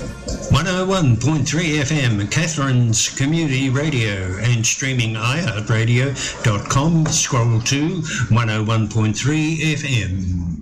101.3 FM, Catherine's Community Radio, and streaming iHeartRadio.com. Scroll to 101.3 FM.